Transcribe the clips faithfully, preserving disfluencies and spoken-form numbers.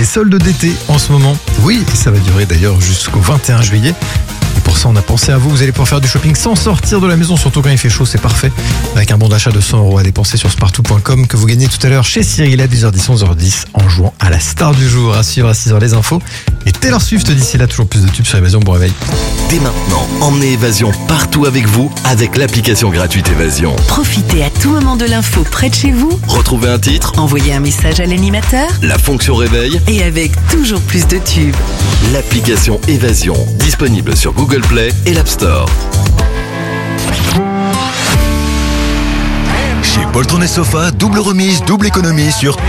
soldes d'été en ce moment. Oui, et ça va durer d'ailleurs jusqu'au vingt et un juillet. Et pour ça, on a pensé à vous. Vous allez pouvoir faire du shopping sans sortir de la maison, surtout quand il fait chaud, c'est parfait. Avec un bon d'achat de cent euros à dépenser sur spartou point com que vous gagnez tout à l'heure chez Cyril à dix heures dix, onze heures dix en jouant à la star du jour. À suivre à six heures les infos. Et Taylor Swift d'ici là, toujours plus de tubes sur Évasion. Bon réveil. Dès maintenant, emmenez Évasion partout avec vous avec l'application gratuite Évasion. Profitez à tout moment de l'info près de chez vous. Retrouvez un titre, Envoyez un message à l'animateur. la fonction réveil, Et avec toujours plus de tubes. l'application Évasion, disponible sur Google Play et l'App Store. Chez Poltron et Sofa, double remise, double économie sur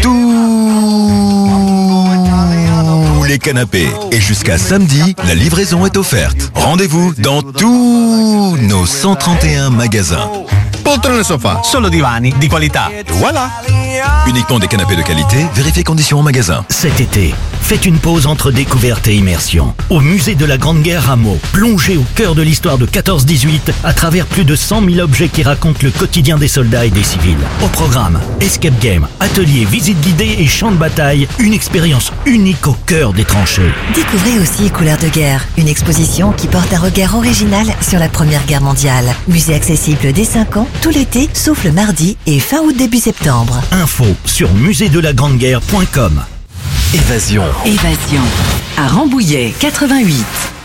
tous les canapés. Et jusqu'à samedi, la livraison est offerte. Rendez-vous dans tous nos cent trente et un magasins. Poltrone Sofa, solo divani di qualità. Voilà. Uniquement des canapés de qualité, vérifiez conditions en magasin. Cet été, faites une pause entre découverte et immersion. Au musée de la Grande Guerre à Meaux, plongez au cœur de l'histoire de quatorze dix-huit à travers plus de cent mille objets qui racontent le quotidien des soldats et des civils. Au programme, escape game, atelier, visite guidée et champ de bataille, une expérience unique au cœur des tranchées. Découvrez aussi Couleurs de guerre, une exposition qui porte un regard original sur la Première Guerre mondiale. Musée accessible dès cinq ans, tout l'été, sauf le mardi et fin août début septembre. Info sur musée de la grande guerre point com. Évasion. Évasion. À Rambouillet, quatre-vingt-huit.